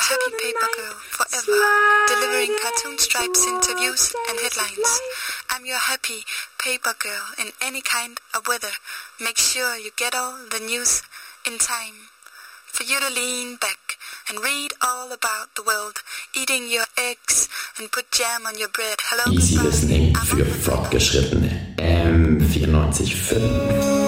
happy paper girl forever, delivering cartoon stripes, interviews and headlines. I'm your happy paper girl in any kind of weather. Make sure you get all the news in time. For you to lean back and read all about the world, eating your eggs and put jam on your bread. Hello, Easy goodbye. Listening für Fortgeschrittene. M94.5